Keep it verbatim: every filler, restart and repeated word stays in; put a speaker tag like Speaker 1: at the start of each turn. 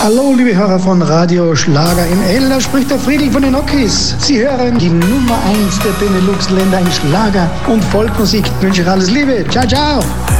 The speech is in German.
Speaker 1: Hallo, liebe Hörer von Radio Schlager in L, da spricht der Friedl von den Ockis. Sie hören die Nummer eins der Benelux-Länder in Schlager und Volkmusik. Ich wünsche euch alles Liebe. Ciao, ciao.